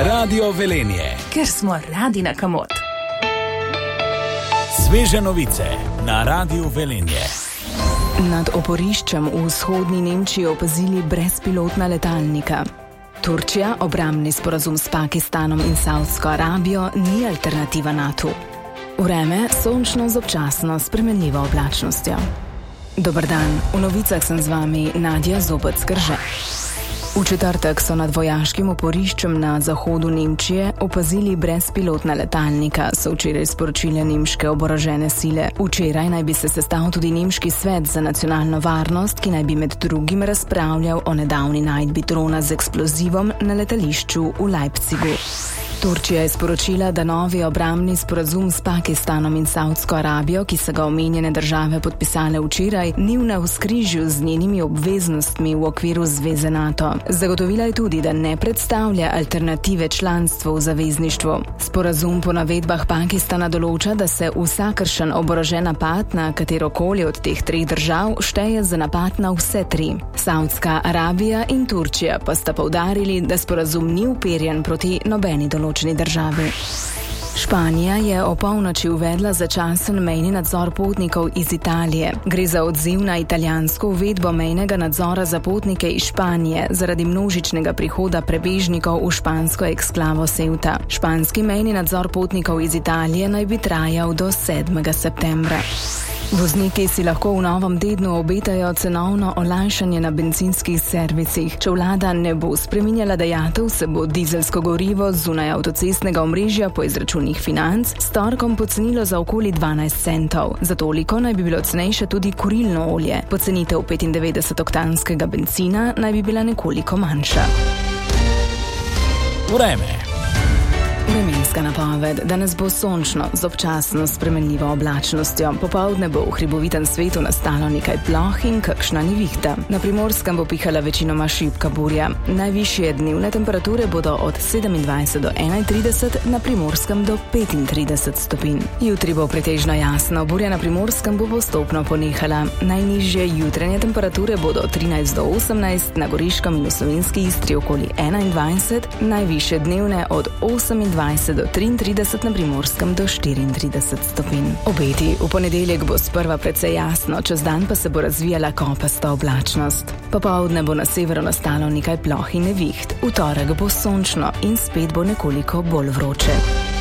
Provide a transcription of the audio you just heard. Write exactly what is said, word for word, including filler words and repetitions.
Radio Velenje, ker smo radi na kamot. Sveže novice na Radiu Velenje. Nad oporiščem v vzhodni Nemčiji opazili brezpilotna letalnika. Turčija, obrambni sporazum s Pakistanom in Saudsko Arabijo ni alternativa NATO. Vreme sončno z občasno spremenljivo oblačnostjo. Dober dan, v novicah sem z vami Nadja Zobec-Krže. V četrtek so nad vojaškim oporiščem na zahodu Nemčije opazili brezpilotna letalnika, so včeraj sporočile nemške oborožene sile. Včeraj naj bi se sestal tudi nemški svet za nacionalno varnost, ki naj bi med drugim razpravljal o nedavni najdbi drona z eksplozivom na letališču v Leipzigu. Turčija je sporočila, da novi obrambni sporazum s Pakistanom in Saudsko Arabijo, ki so ga omenjene države podpisale včeraj, ni v navzkrižju z njenimi obveznostmi v okviru zveze NATO. Zagotovila je tudi, da ne predstavlja alternative članstvu v zavezništvu. Sporazum po navedbah Pakistana določa, da se vsakršen oborožen napad na katerokoli od teh treh držav šteje za napad na vse tri. Saudska Arabija in Turčija pa sta poudarili, da sporazum ni uperjen proti nobeni določeni državi. Španija je o polnoči uvedla začasen mejni nadzor potnikov iz Italije. Gre za odziv na italijansko uvedbo mejnega nadzora za potnike iz Španije zaradi množičnega prihoda prebežnikov v špansko eksklavo Ceuta. Španski mejni nadzor potnikov iz Italije naj bi trajal do sedmega septembra. Vozniki si lahko v novem tednu obetajo cenovno olajšanje na bencinskih servisih. Če vlada ne bo spreminjala dajatev, se bo dizelsko gorivo zunaj avtocestnega omrežja po izračunih financ s torkom pocenilo za okoli dvanajst centov. Za toliko naj bi bilo cenejše tudi kurilno olje. Pocenitev petindevetdesetoktanskega bencina naj bi bila nekoliko manjša. Vreme. Vremenska napoved. Danes bo sončno z občasno spremenljivo oblačnostjo. Popoldne bo v hribovitem svetu nastalo nekaj ploh in kakšna nevihta. Na Primorskem bo pihala večinoma šibka burja. Najvišje dnevne temperature bodo od sedemindvajset do enaintrideset, na Primorskem do petintrideset stopinj. Jutri bo pretežno jasno, burja na Primorskem bo postopno ponehala. Najnižje jutranje temperature bodo od trinajst do osemnajst, na Goriškem in v Slovenski Istri okoli enaindvajset, najvišje dnevne od osemindvajset do triintrideset, na Primorskem do štiriintrideset stopinj. Obeti v ponedeljek bo sprva precej jasno, čez dan pa se bo razvijala kopasta oblačnost. Popoldne bo na severu nastalo nekaj ploh in neviht. V torek bo sončno in spet bo nekoliko bolj vroče.